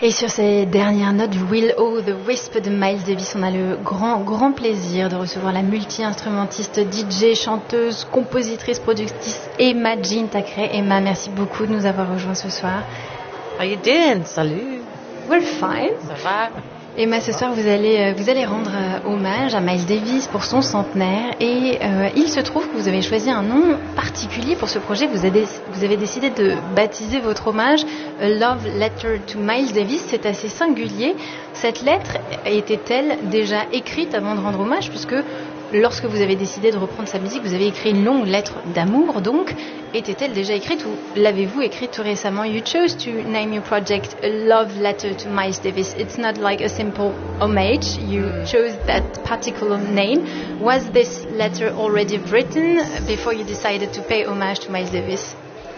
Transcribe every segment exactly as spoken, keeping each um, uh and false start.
Et sur ces dernières notes du Will O' the Wisp de Miles Davis, on a le grand, grand plaisir de recevoir la multi-instrumentiste, D J, chanteuse, compositrice, productrice Emma Jean Thackeray. Emma, merci beaucoup de nous avoir rejoints ce soir. How you doing? Salut. We're fine. Ça va? Emma, ce soir, vous allez, vous allez rendre hommage à Miles Davis pour son centenaire et euh, il se trouve que vous avez choisi un nom particulier pour ce projet. Vous avez, vous avez décidé de baptiser votre hommage A Love Letter to Miles Davis. C'est assez singulier. Cette lettre était-elle déjà écrite avant de rendre hommage, puisque lorsque vous avez décidé de reprendre sa musique, vous avez écrit une longue lettre d'amour, donc était-elle déjà écrite ou l'avez-vous écrite tout récemment? You chose to name your project A Love Letter to Miles Davis. It's not like a simple homage. You chose that particular name. Was this letter already written before you decided to pay homage to Miles Davis?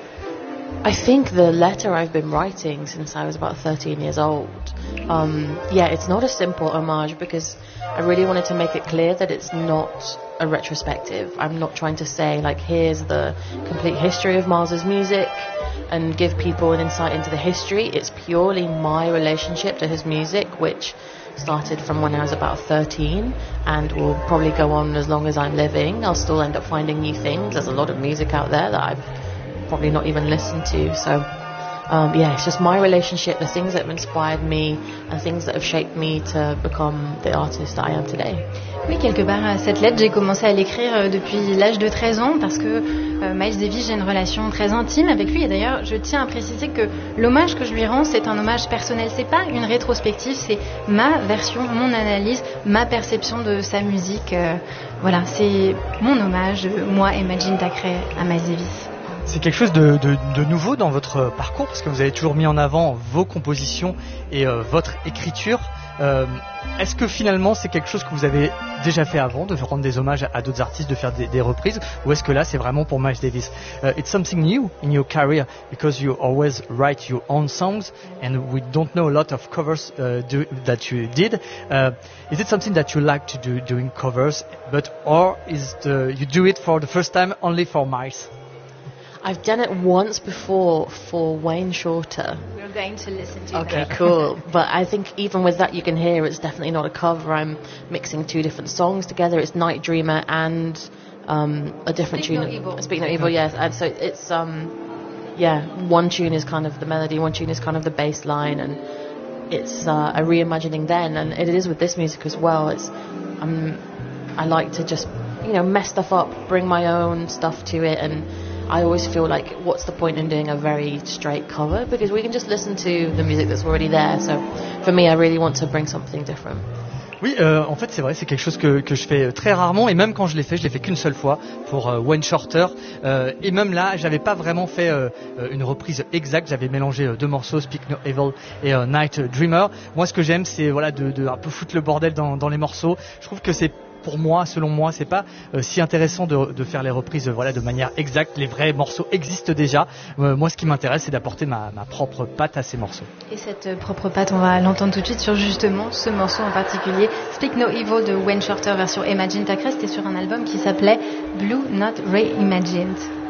I think the letter I've been writing since I was about thirteen years old. Um, yeah, it's not a simple homage because I really wanted to make it clear that it's not a retrospective. I'm not trying to say, like, here's the complete history of Miles's music and give people an insight into the history. It's purely my relationship to his music, which started from when I was about thirteen and will probably go on as long as I'm living. I'll still end up finding new things. There's a lot of music out there that I've probably not even listened to. So, um, yeah, it's just my relationship, the things that have inspired me and things that have shaped me to become the artist that I am today. Oui, quelque part, cette lettre, j'ai commencé à l'écrire depuis l'âge de treize ans parce que euh, Miles Davis, j'ai une relation très intime avec lui. Et d'ailleurs, je tiens à préciser que l'hommage que je lui rends, c'est un hommage personnel. C'est pas une rétrospective, c'est ma version, mon analyse, ma perception de sa musique. Euh, voilà, c'est mon hommage, moi, Emma Jean Thackeray, à Miles Davis. C'est quelque chose de, de, de nouveau dans votre parcours parce que vous avez toujours mis en avant vos compositions et euh, votre écriture. Euh, est-ce que finalement c'est quelque chose que vous avez déjà fait avant, de rendre des hommages à, à d'autres artistes, de faire des, des reprises, ou est-ce que là c'est vraiment pour Miles Davis? uh, It's something new in your career because you always write your own songs and we don't know a lot of covers uh, do, that you did. Uh, is it something that you like to do, doing covers, but or is the, you do it for the first time only for Miles? I've done it once before for Wayne Shorter. We're going to listen to Okay, that. cool. But I think even with that, you can hear it's definitely not a cover. I'm mixing two different songs together. It's Night Dreamer and um, a different Speak tune. No Evil. Speak No Evil, yes. And so it's um, yeah, one tune is kind of the melody, one tune is kind of the bass line, and it's uh, a reimagining then. And it is with this music as well. It's um, I like to just you know mess stuff up, bring my own stuff to it, and I always feel like, what's the point in doing a very straight cover? Because we can just listen to the music that's already there. So, for me, I really want to bring something different. Oui, euh, en fait, c'est vrai, c'est quelque chose que, que je fais très rarement, et même quand je l'ai fait, je l'ai fait qu'une seule fois pour euh, Wayne Shorter. Euh, et même là, j'avais pas vraiment fait euh, une reprise exacte. J'avais mélangé euh, deux morceaux, Speak No Evil et euh, Night Dreamer. Moi, ce que j'aime, c'est voilà de, de un peu foutre le bordel dans, dans les morceaux. Je trouve que c'est pour moi, selon moi, c'est pas euh, si intéressant de, de faire les reprises euh, voilà, de manière exacte. Les vrais morceaux existent déjà. Euh, moi, ce qui m'intéresse, c'est d'apporter ma, ma propre patte à ces morceaux. Et cette euh, propre patte, on va l'entendre tout de suite sur justement ce morceau en particulier. Speak No Evil de Wayne Shorter version Emma Jean Thackeray. C'était sur un album qui s'appelait Blue Not Reimagined.